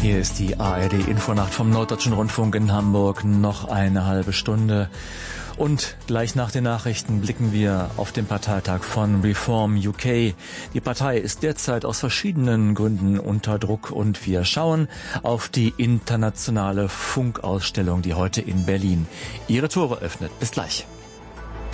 Hier ist die ARD-Infonacht vom Norddeutschen Rundfunk in Hamburg. Noch eine halbe Stunde. Und gleich nach den Nachrichten blicken wir auf den Parteitag von Reform UK. Die Partei ist derzeit aus verschiedenen Gründen unter Druck und wir schauen auf die internationale Funkausstellung, die heute in Berlin ihre Tore öffnet. Bis gleich.